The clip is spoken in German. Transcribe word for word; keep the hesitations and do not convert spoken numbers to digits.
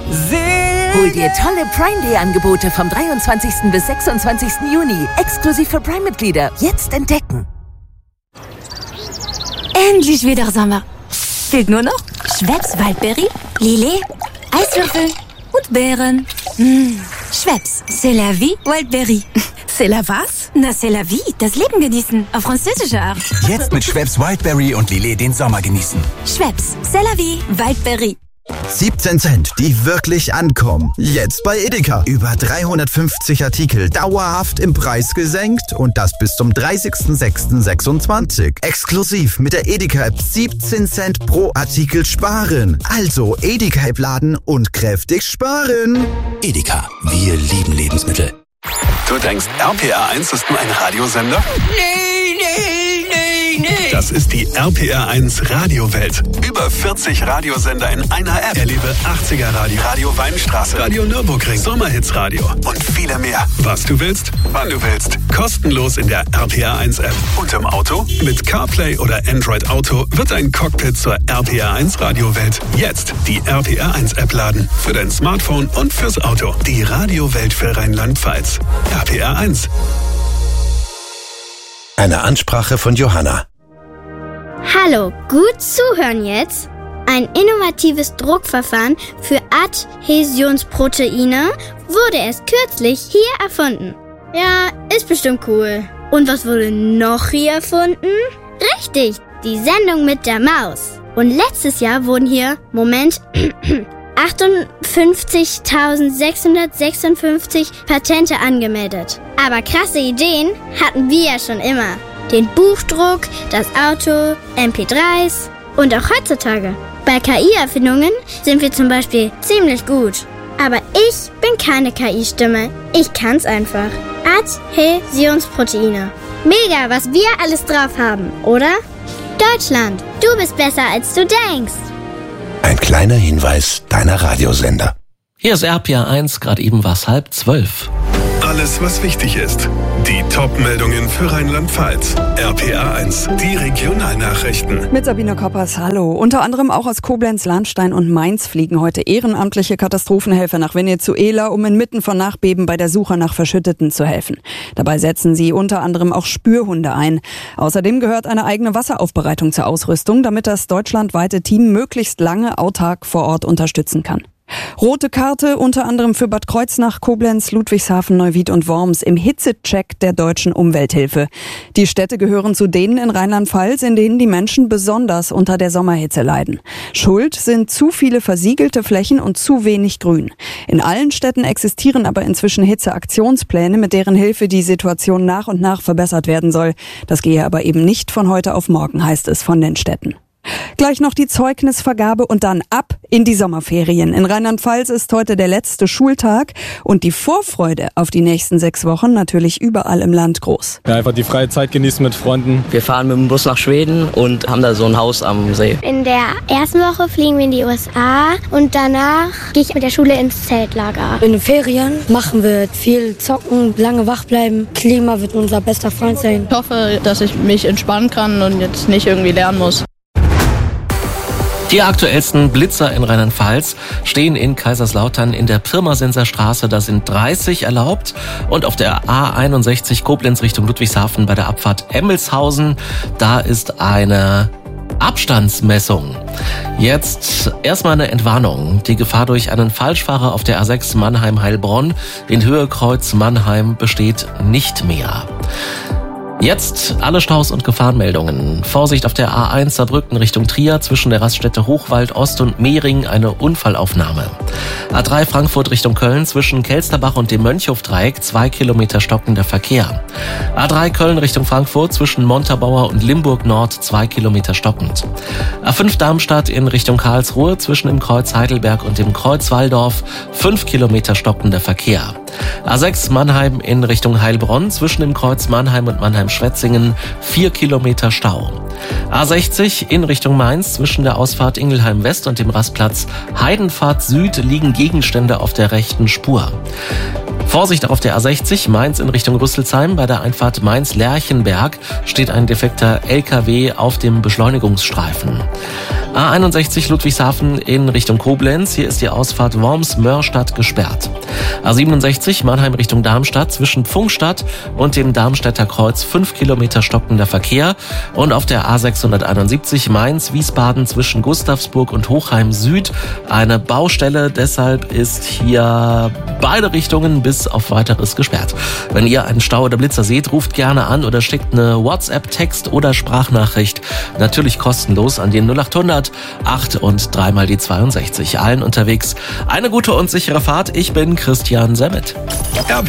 Hol dir tolle Prime-Day-Angebote vom dreiundzwanzigsten bis sechsundzwanzigsten Juni. Exklusiv für Prime-Mitglieder. Jetzt entdecken. Endlich wieder Sommer. Fehlt nur noch Schweppes Waldbeere, Lillet, Eiswürfel und Beeren. Mmh. Schweppes, c'est la vie, Waldbeere. C'est la was? Na, c'est la vie, das Leben genießen, auf französische Art. Jetzt mit Schweppes Wildberry und Lillet den Sommer genießen. Schweppes, c'est la vie, Waldbeere. siebzehn Cent, die wirklich ankommen. Jetzt bei Edeka. Über dreihundertfünfzig Artikel dauerhaft im Preis gesenkt und das bis zum dreißigsten sechsten sechsundzwanzig. Exklusiv mit der Edeka-App siebzehn Cent pro Artikel sparen. Also Edeka-App laden und kräftig sparen. Edeka, wir lieben Lebensmittel. Du denkst, R P R eins ist nur ein Radiosender? Nee, nee, nee, nee. Das ist die R P R eins Radiowelt. Über vierzig Radiosender in einer App. Erlebe achtziger Radio, Radio Weinstraße, Radio Nürburgring, Sommerhitsradio und viele mehr. Was du willst, wann du willst. Kostenlos in der R P R eins App. Und im Auto? Mit CarPlay oder Android Auto wird ein Cockpit zur R P R eins Radiowelt. Jetzt die R P R eins App laden. Für dein Smartphone und fürs Auto. Die Radiowelt für Rheinland-Pfalz. R P R eins. Eine Ansprache von Johanna. Hallo, gut zuhören jetzt. Ein innovatives Druckverfahren für Adhäsionsproteine wurde erst kürzlich hier erfunden. Ja, ist bestimmt cool. Und was wurde noch hier erfunden? Richtig, die Sendung mit der Maus. Und letztes Jahr wurden hier, Moment, achtundfünfzigtausendsechshundertsechsundfünfzig Patente angemeldet. Aber krasse Ideen hatten wir ja schon immer. Den Buchdruck, das Auto, M P dreis und auch heutzutage. Bei K I-Erfindungen sind wir zum Beispiel ziemlich gut. Aber ich bin keine K I-Stimme. Ich kann's einfach. Adhäsionsproteine. Mega, was wir alles drauf haben, oder? Deutschland, du bist besser, als du denkst. Ein kleiner Hinweis deiner Radiosender. Hier ist R P R eins, gerade eben war es halb zwölf. Alles, was wichtig ist. Die Top-Meldungen für Rheinland-Pfalz. R P R eins, die Regionalnachrichten. Mit Sabine Koppers, hallo. Unter anderem auch aus Koblenz, Lahnstein und Mainz fliegen heute ehrenamtliche Katastrophenhelfer nach Venezuela, um inmitten von Nachbeben bei der Suche nach Verschütteten zu helfen. Dabei setzen sie unter anderem auch Spürhunde ein. Außerdem gehört eine eigene Wasseraufbereitung zur Ausrüstung, damit das deutschlandweite Team möglichst lange autark vor Ort unterstützen kann. Rote Karte unter anderem für Bad Kreuznach, Koblenz, Ludwigshafen, Neuwied und Worms im Hitzecheck der Deutschen Umwelthilfe. Die Städte gehören zu denen in Rheinland-Pfalz, in denen die Menschen besonders unter der Sommerhitze leiden. Schuld sind zu viele versiegelte Flächen und zu wenig Grün. In allen Städten existieren aber inzwischen Hitzeaktionspläne, mit deren Hilfe die Situation nach und nach verbessert werden soll. Das gehe aber eben nicht von heute auf morgen, heißt es von den Städten. Gleich noch die Zeugnisvergabe und dann ab in die Sommerferien. In Rheinland-Pfalz ist heute der letzte Schultag und die Vorfreude auf die nächsten sechs Wochen natürlich überall im Land groß. Ja, einfach die freie Zeit genießen mit Freunden. Wir fahren mit dem Bus nach Schweden und haben da so ein Haus am See. In der ersten Woche fliegen wir in die U S A und danach gehe ich mit der Schule ins Zeltlager. In den Ferien machen wir viel zocken, lange wach bleiben. Klima wird unser bester Freund sein. Ich hoffe, dass ich mich entspannen kann und jetzt nicht irgendwie lernen muss. Die aktuellsten Blitzer in Rheinland-Pfalz stehen in Kaiserslautern in der Pirmasenser Straße. Da sind dreißig erlaubt. Und auf der A einundsechzig Koblenz Richtung Ludwigshafen bei der Abfahrt Emmelshausen, da ist eine Abstandsmessung. Jetzt erstmal eine Entwarnung. Die Gefahr durch einen Falschfahrer auf der A sechs Mannheim-Heilbronn in Höhe Kreuz Mannheim besteht nicht mehr. Jetzt alle Staus und Gefahrenmeldungen. Vorsicht auf der A eins Saarbrücken Richtung Trier zwischen der Raststätte Hochwald Ost und Mehring eine Unfallaufnahme. A drei Frankfurt Richtung Köln zwischen Kelsterbach und dem Mönchhofdreieck zwei Kilometer stockender Verkehr. A drei Köln Richtung Frankfurt zwischen Montabaur und Limburg Nord zwei Kilometer stockend. A fünf Darmstadt in Richtung Karlsruhe zwischen dem Kreuz Heidelberg und dem Kreuz Walldorf fünf Kilometer stockender Verkehr. A sechs Mannheim in Richtung Heilbronn zwischen dem Kreuz Mannheim und Mannheim-Schwetzingen vier Kilometer Stau. A sechzig in Richtung Mainz zwischen der Ausfahrt Ingelheim West und dem Rastplatz Heidenfahrt Süd liegen Gegenstände auf der rechten Spur. Vorsicht auf der A sechzig, Mainz in Richtung Rüsselsheim. Bei der Einfahrt Mainz-Lerchenberg steht ein defekter L K W auf dem Beschleunigungsstreifen. A einundsechzig Ludwigshafen in Richtung Koblenz. Hier ist die Ausfahrt Worms-Mörstadt gesperrt. A siebenundsechzig Mannheim Richtung Darmstadt. Zwischen Pfungstadt und dem Darmstädter Kreuz fünf Kilometer stockender Verkehr. Und auf der A sechshunderteinundsiebzig Mainz-Wiesbaden zwischen Gustavsburg und Hochheim Süd eine Baustelle. Deshalb ist hier beide Richtungen bis auf weiteres gesperrt. Wenn ihr einen Stau oder Blitzer seht, ruft gerne an oder schickt eine WhatsApp, Text oder Sprachnachricht. Natürlich kostenlos an den null achthundert acht und dreimal die zweiundsechzig. Allen unterwegs eine gute und sichere Fahrt. Ich bin Christian Semmet.